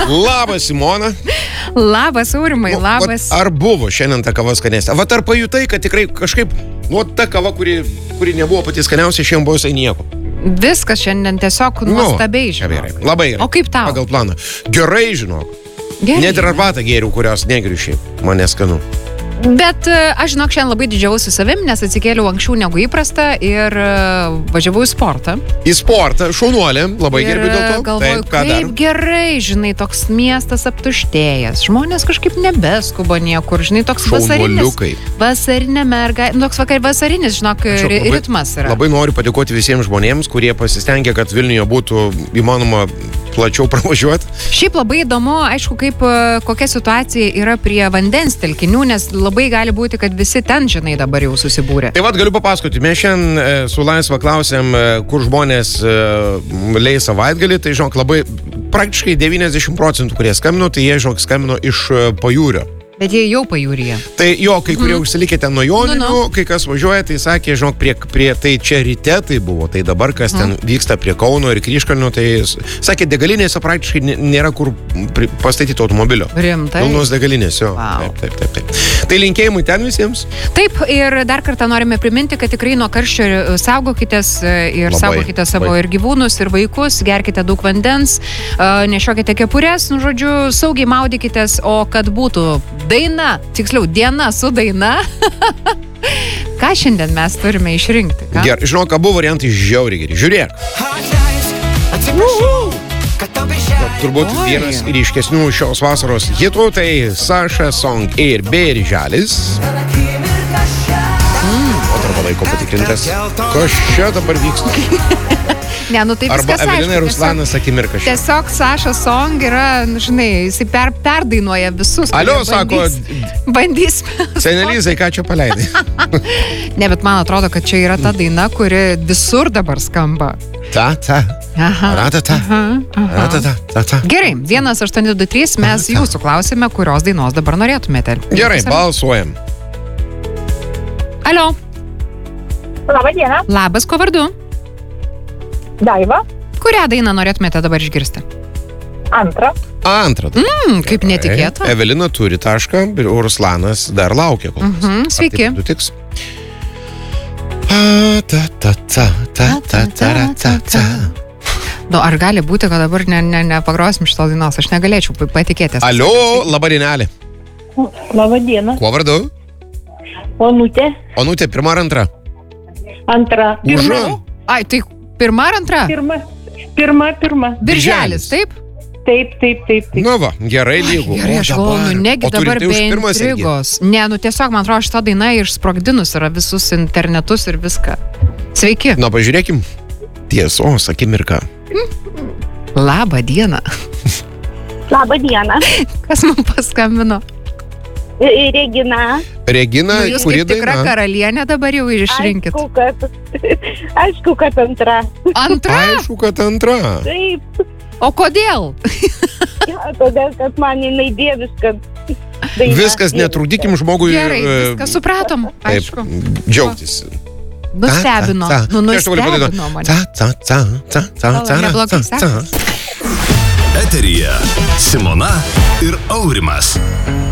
Labas, Simona. Labas, Aurimai, labas. Ar buvo šiandien ta kava skanesnė? Vat ar pajutai, kad tikrai kažkaip, ta kava, kuri nebuvo pati skaniausia, šiandien buvo visai nieko? Viskas šiandien tiesiog nuostabiai, žinok. Labai gerai. O kaip tau? Pagal planą. Gerai, žinok. Gerai. Net ir arbatą gėriau, kurios negeriu šiaip. Man neskanu. Bet aš, žinok, šiandien labai didžiausiu savim, nes atsikėliau anksčiau negu įprasta ir važiavau į sportą. Į sportą, šaunuolė, labai gerbiu dėl to. Galvoju, kaip gerai, žinai, toks miestas aptuštėjęs. Žmonės kažkaip nebeskuba niekur, žinai, toks vasarinė merga, toks vasarinis, žinok, ritmas yra. Labai noriu padėkoti visiems žmonėms, kurie pasistengė, kad Vilniuje būtų įmanoma plačiau pravažiuoti. Šiaip labai įdomu, aišku, kokia situacija yra prie vandens telkinių, nes labai gali būti, kad visi ten, žinai, dabar jau susibūrė. Tai galiu papasakoti, mes šiandien su Laisva klausėm, kur žmonės leis savaitgalį, tai žinok, labai praktiškai 90%, kurie skambino, tai jie, žinok, skambino iš Pajūrio. Bet jie jau Pajūryje. Tai jo, kai kurie užsilikė ten nuo Joninių, kai kas važiuoja, tai sakė, žinok, prie tai čia ryte tai buvo, tai dabar kas ten vyksta prie Kauno ir Kryžkalnio, tai sakė, degalinėse praktiškai nėra kur pastatyti automobilio. Rimtai? Pilnos degalinės, jo. Wow. Taip. Tai linkėjimai ten visiems? Taip, ir dar kartą norime priminti, kad tikrai nuo karščio saugokitės ir saugokite savo ir gyvūnus, ir vaikus, gerkite daug vandens, nešiokite kepures, žodžiu, saugiai maudykitės, o kad būtų daina, tiksliau, diena su daina. Ką šiandien mes turime išrinkti? Gerai, žinok, abu variantai žiauriai geri. Žiūrėk. Turbūt vienas ryškesnių šios vasaros hitų, tai Sasha Song ir Berželis. O tarp laiko patikrintas. Kas čia dabar vyksta? Ne, taip arba viskas Evelina ir Ruslanas akimirka šią. Tiesiog Sasha Song yra, žinai, jisai perdainuoja visus. Alio, sako, bandys. Senelizai, ką čia paleidai? Ne, bet man atrodo, kad čia yra ta daina, kuri visur dabar skamba. Ta. Ratata. Gerai, 1823 mes jūsų klausime, kurios dainos dabar norėtumėte. Gerai, balsuojam. Alio. Labą dieną. Labas, ko vardu? Daiva. Kurią dainą norėtumėte dabar išgirsti? Antrą. Kaip netikėta. Evelina turi tašką, o Ruslanas dar laukia. Sveiki. Nutiks? Ar gali būti, kad dabar nepagrosim šitos dainos? Aš negalėčiau patikėti. Alio, laba dienelė. Labą dieną. Kuo vardu? Onutė. Onutė, pirma ar antra? Antra. Ai, tai pirma ar antra? Pirma. Birželis, taip? Taip. Nu va, gerai lygų. Gerai, aš galvoju, negi dabar be intrigos. Ne, tiesiog, man atrodo, šitą dainą išsprogdinus yra visus internetus ir viską. Sveiki. Pažiūrėkim. Tiesos akimirka. Labą dieną. Labą dieną. Kas man paskambino? Regina. Regina, jūs kaip tikra karalienė dabar jau išrinkit. Aišku, kad antra. Antra? Aišku, kad antra. Taip. O kodėl? Todėl, kad man jinai dieviška daina. Viskas, netrukdykim žmogui. Gerai, viską supratom, aišku. Džiaugtis. Nustebino. Nustebino mane. Eteryje Simona ir Aurimas.